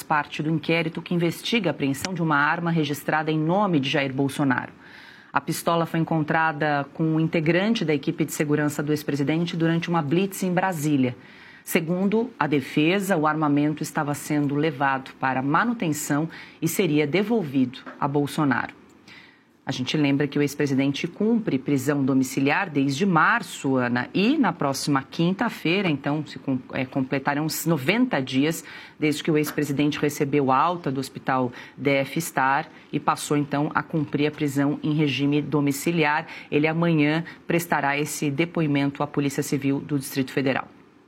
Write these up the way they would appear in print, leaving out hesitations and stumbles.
parte do inquérito que investiga a apreensão de uma arma registrada em nome de Jair Bolsonaro. A pistola foi encontrada com um integrante da equipe de segurança do ex-presidente durante uma blitz em Brasília. Segundo a defesa, o armamento estava sendo levado para manutenção e seria devolvido a Bolsonaro. A gente lembra que o ex-presidente cumpre prisão domiciliar desde março, Ana, e na próxima quinta-feira, então, completarão uns 90 dias desde que o ex-presidente recebeu alta do hospital DF Star e passou, então, a cumprir a prisão em regime domiciliar. Ele amanhã prestará esse depoimento à Polícia Civil do Distrito Federal.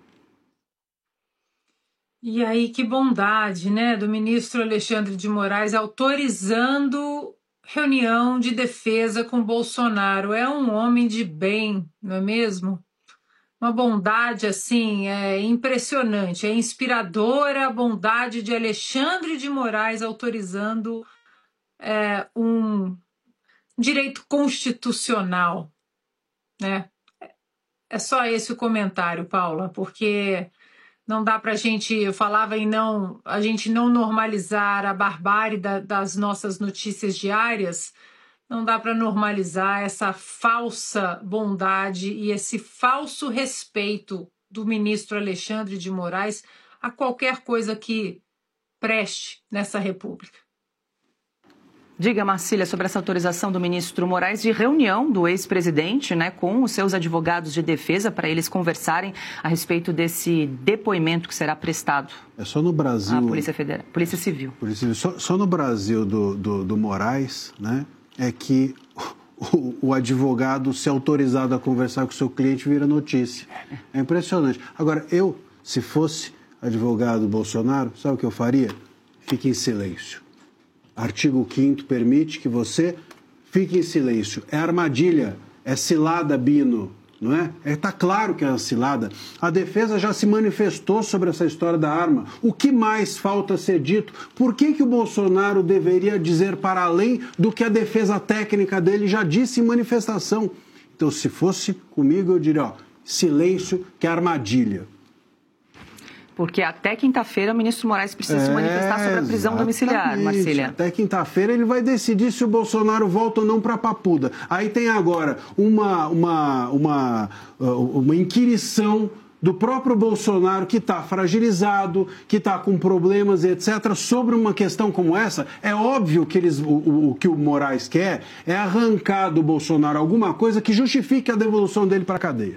E aí, que bondade, né, do ministro Alexandre de Moraes autorizando reunião de defesa com Bolsonaro. É um homem de bem, não é mesmo? Uma bondade, assim, impressionante. É inspiradora a bondade de Alexandre de Moraes autorizando um direito constitucional, né? É só esse o comentário, Paula, porque não dá para a gente, eu falava em a gente não normalizar a barbárie das nossas notícias diárias, não dá para normalizar essa falsa bondade e esse falso respeito do ministro Alexandre de Moraes a qualquer coisa que preste nessa república. Diga, Marcília, sobre essa autorização do ministro Moraes de reunião do ex-presidente, né, com os seus advogados de defesa para eles conversarem a respeito desse depoimento que será prestado. É só no Brasil. À Polícia Federal, Polícia Civil. Só no Brasil do Moraes, né, é que o advogado ser autorizado a conversar com o seu cliente vira notícia. É impressionante. Agora, se fosse advogado Bolsonaro, sabe o que eu faria? Fique em silêncio. Artigo 5º permite que você fique em silêncio. É armadilha, é cilada, Bino, não é? Está claro que é uma cilada. A defesa já se manifestou sobre essa história da arma. O que mais falta ser dito? Por que o Bolsonaro deveria dizer para além do que a defesa técnica dele já disse em manifestação? Então, se fosse comigo, eu diria, silêncio, que é armadilha. Porque até quinta-feira o ministro Moraes precisa se manifestar sobre a prisão domiciliar, Marcília. Até quinta-feira ele vai decidir se o Bolsonaro volta ou não para a Papuda. Aí tem agora uma inquirição do próprio Bolsonaro que está fragilizado, que está com problemas, etc., sobre uma questão como essa. É óbvio que o que o Moraes quer é arrancar do Bolsonaro alguma coisa que justifique a devolução dele para a cadeia.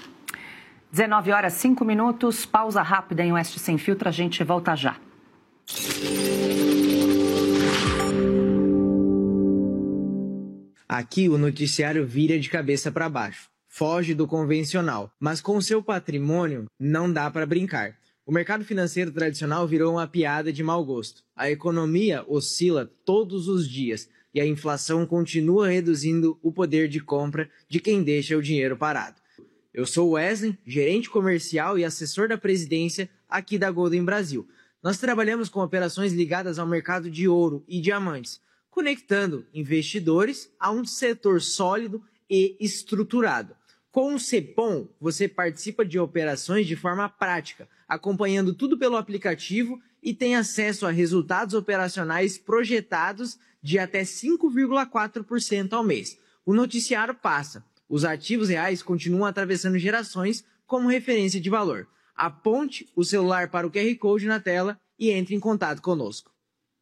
19h05, pausa rápida em Oeste Sem Filtro, a gente volta já. Aqui o noticiário vira de cabeça para baixo, foge do convencional, mas com seu patrimônio não dá para brincar. O mercado financeiro tradicional virou uma piada de mau gosto. A economia oscila todos os dias e a inflação continua reduzindo o poder de compra de quem deixa o dinheiro parado. Eu sou o Wesley, gerente comercial e assessor da presidência aqui da Golden Brasil. Nós trabalhamos com operações ligadas ao mercado de ouro e diamantes, conectando investidores a um setor sólido e estruturado. Com o Cepom, você participa de operações de forma prática, acompanhando tudo pelo aplicativo e tem acesso a resultados operacionais projetados de até 5,4% ao mês. O noticiário passa. Os ativos reais continuam atravessando gerações como referência de valor. Aponte o celular para o QR Code na tela e entre em contato conosco.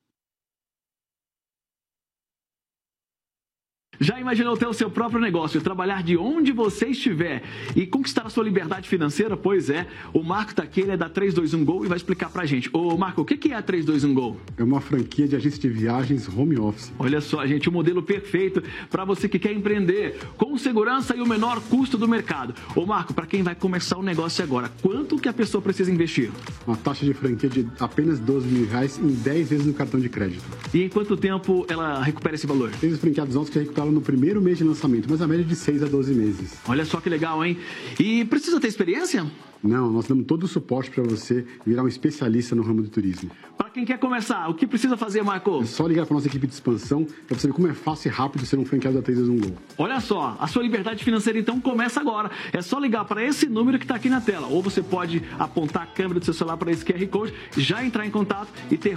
Já imaginou ter o seu próprio negócio, trabalhar de onde você estiver e conquistar a sua liberdade financeira? Pois é, o Marco tá aqui, ele é da 321Go e vai explicar pra gente. Ô Marco, o que é a 321Go? É uma franquia de agência de viagens home office. Olha só, gente, o modelo perfeito para você que quer empreender com segurança e o menor custo do mercado. Ô Marco, para quem vai começar o negócio agora, quanto que a pessoa precisa investir? Uma taxa de franquia de apenas R$12 mil em 10 vezes no cartão de crédito. E em quanto tempo ela recupera esse valor? Tem os franqueados nossos que recuperam no primeiro mês de lançamento, mas a média é de 6 a 12 meses. Olha só que legal, hein? E precisa ter experiência? Não, nós damos todo o suporte para você virar um especialista no ramo do turismo. Para quem quer começar, o que precisa fazer, Marco? É só ligar para a nossa equipe de expansão para você ver como é fácil e rápido ser um franqueado da 321Go. Olha só, a sua liberdade financeira então começa agora. É só ligar para esse número que está aqui na tela. Ou você pode apontar a câmera do seu celular para esse QR Code, já entrar em contato e ter